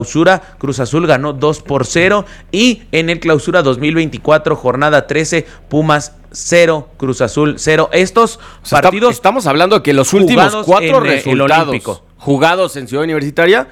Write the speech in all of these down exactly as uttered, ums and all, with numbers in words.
Clausura, Cruz Azul ganó dos por cero y en el Clausura dos mil veinticuatro, jornada trece, Pumas cero, Cruz Azul cero. Estos o sea, partidos... Estamos hablando de que los últimos cuatro en, resultados jugados en Ciudad Universitaria,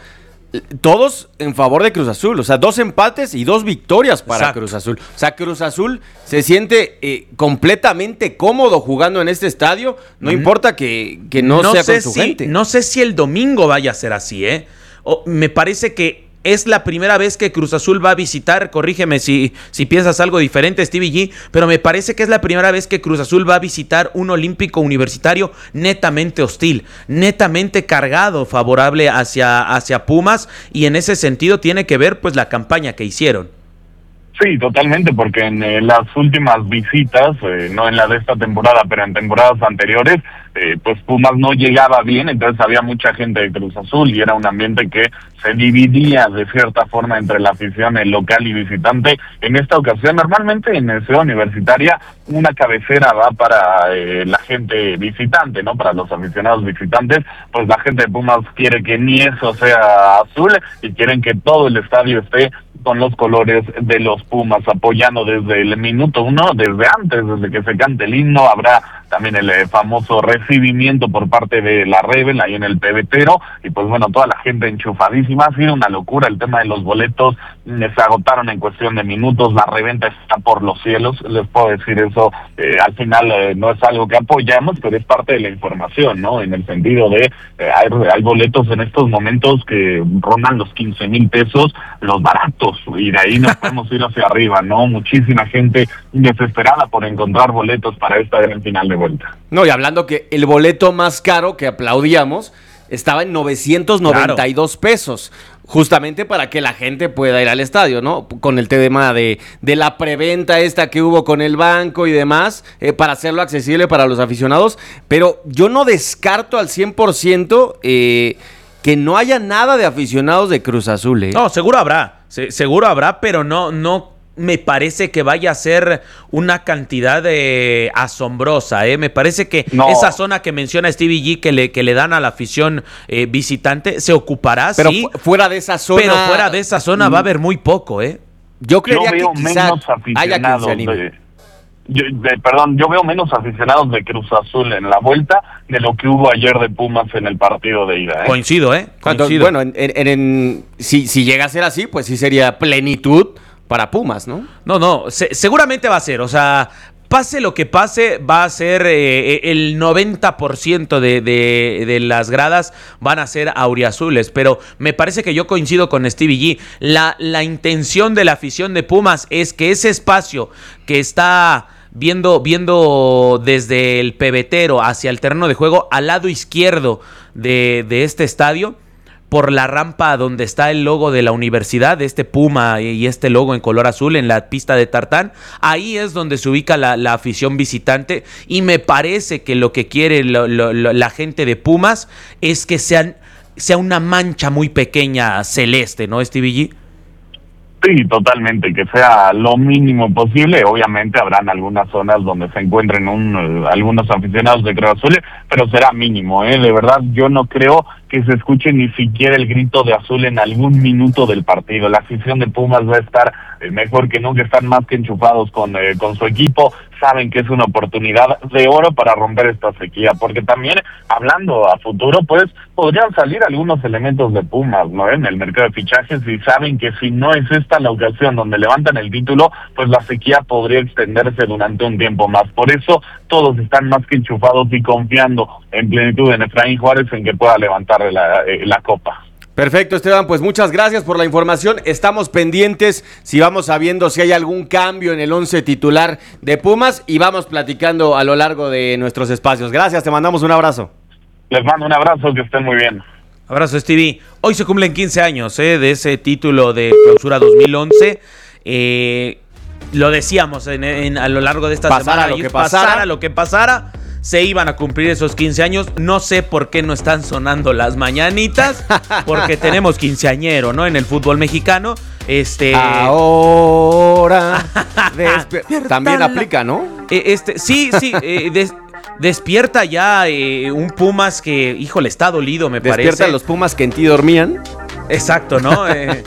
todos en favor de Cruz Azul. O sea, dos empates y dos victorias para Exacto. Cruz Azul. O sea, Cruz Azul se siente eh, completamente cómodo jugando en este estadio. No mm. importa que, que no, no sea con su si, gente. No sé si el domingo vaya a ser así, ¿eh? O, me parece que es la primera vez que Cruz Azul va a visitar, corrígeme si, si piensas algo diferente, Stevie G, pero me parece que es la primera vez que Cruz Azul va a visitar un olímpico universitario netamente hostil, netamente cargado, favorable hacia, hacia Pumas, y en ese sentido tiene que ver pues la campaña que hicieron. Sí, totalmente, porque en eh, las últimas visitas, eh, no en la de esta temporada, pero en temporadas anteriores, eh, pues Pumas no llegaba bien, entonces había mucha gente de Cruz Azul y era un ambiente que se dividía de cierta forma entre la afición el local y visitante. En esta ocasión, normalmente en la Ciudad Universitaria, una cabecera va para eh, la gente visitante, ¿no? Para los aficionados visitantes, pues la gente de Pumas quiere que ni eso sea azul y quieren que todo el estadio esté con los colores de los Pumas, apoyando desde el minuto uno, desde antes, desde que se cante el himno. Habrá también el eh, famoso recibimiento por parte de la Rebel ahí en el pebetero, y pues bueno, toda la gente enchufadísima. Ha sido una locura el tema de los boletos, se agotaron en cuestión de minutos, la reventa está por los cielos, les puedo decir eso. Eh, al final eh, no es algo que apoyamos, pero es parte de la información, ¿no? En el sentido de, eh, hay, hay boletos en estos momentos que rondan los quince mil pesos, los baratos, y de ahí nos podemos ir hacia arriba, ¿no? Muchísima gente desesperada por encontrar boletos para esta gran final de vuelta. No, y hablando que el boleto más caro que aplaudíamos estaba en novecientos noventa y dos claro. pesos, justamente para que la gente pueda ir al estadio, ¿no? Con el tema de, de la preventa esta que hubo con el banco y demás, eh, para hacerlo accesible para los aficionados, pero yo no descarto al cien por ciento eh, que no haya nada de aficionados de Cruz Azul, ¿eh? No, seguro habrá, se, seguro habrá, pero no, no me parece que vaya a ser una cantidad eh, asombrosa, ¿eh? Me parece que no. Esa zona que menciona Stevie G que le, que le dan a la afición eh, visitante se ocupará, pero sí. Fu- fuera de esa zona. Pero fuera de esa zona mm. va a haber muy poco, ¿eh? Yo creería yo veo que quizá menos aficionados haya de, yo, de, perdón, yo veo menos aficionados de Cruz Azul en la vuelta de lo que hubo ayer de Pumas en el partido de ida, ¿eh? Coincido, ¿eh? Coincido. Bueno, en, en, en, si, si llega a ser así, pues sí sería plenitud para Pumas, ¿no? No, no, se, seguramente va a ser, o sea, pase lo que pase, va a ser eh, el noventa por ciento de, de, de las gradas van a ser auriazules, pero me parece que yo coincido con Stevie G. La, la intención de la afición de Pumas es que ese espacio que está viendo, viendo desde el pebetero hacia el terreno de juego, al lado izquierdo de, de este estadio, por la rampa donde está el logo de la universidad, de este puma y este logo en color azul en la pista de tartán, ahí es donde se ubica la, la afición visitante, y me parece que lo que quiere lo, lo, lo, la gente de Pumas es que sean, sea una mancha muy pequeña celeste, ¿no, Stevie G? Sí, totalmente, que sea lo mínimo posible. Obviamente habrán algunas zonas donde se encuentren un, algunos aficionados de Cruz Azul, pero será mínimo, ¿eh? De verdad, yo no creo que se escuche ni siquiera el grito de azul en algún minuto del partido. La afición de Pumas va a estar eh, mejor que nunca, están más que enchufados con, eh, con su equipo, saben que es una oportunidad de oro para romper esta sequía, porque también, hablando a futuro, pues podrían salir algunos elementos de Pumas, ¿no? En el mercado de fichajes, y saben que si no es esta la ocasión donde levantan el título, pues la sequía podría extenderse durante un tiempo más. Por eso todos están más que enchufados y confiando en plenitud en Efraín Juárez en que pueda levantar la, eh, la copa. Perfecto, Esteban, pues muchas gracias por la información. Estamos pendientes si vamos sabiendo si hay algún cambio en el once titular de Pumas, y vamos platicando a lo largo de nuestros espacios. Gracias, te mandamos un abrazo. Les mando un abrazo, que estén muy bien. Abrazo, Stevie. Hoy se cumplen quince años eh, de ese título de Clausura dos mil once. Eh, lo decíamos en, en, a lo largo de esta pasara semana. Lo que pasara. pasara lo que pasara, se iban a cumplir esos quince años. No sé por qué no están sonando las mañanitas, porque tenemos quinceañero, ¿no? En el fútbol mexicano. Este. Ahora. despe- También aplica, ¿no? Este, sí, sí. Eh, des- despierta ya eh, un Pumas que, híjole, está dolido, me Despierta parece. Despierta los Pumas que en ti dormían. Exacto, ¿no? Eh,